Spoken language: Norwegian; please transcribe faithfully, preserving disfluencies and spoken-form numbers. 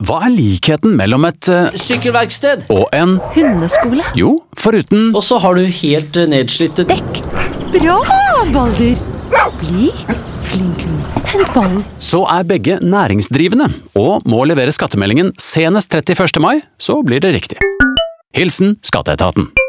Hva er likheten mellom et uh, Sykkelverksted. og en Hundeskole. Jo, foruten Og så har du helt uh, nedslitte Dekk. Bra, Balder. Bli flink hund. Hent ballen. så er begge næringsdrivende og må levere skattemeldingen senest trettiførste mai, så blir det riktig. Hilsen Skatteetaten.